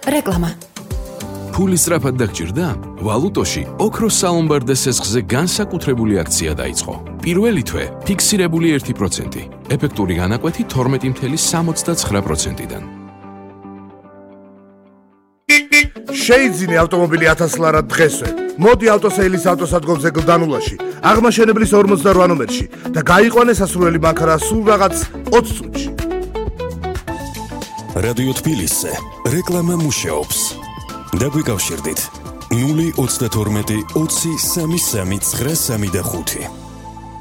რეკლამა. ფული სწრაფად დაგჭირდა? ვალუტოში ოქროს სალომბარდე სესხზე განსაკუთრებული აქცია დაიწყო. პირველი თვე ფიქსირებული 1%, ეფექტური განაკვეთი 12.69%-დან. შეიძინე ავტომობილი 1000 ლარად დღესვე. მოდი ავტოსეილის ავტოსადგომზე გლდანულაში, აღმაშენებლის 48 ნომერში და გაიყვანე სასურველი მანქანა სულ რაღაც 20 წუთში. რადიო თბილისზე რეკლამა მუშაობს. დაგვიკავშირდით 032 20 33 935.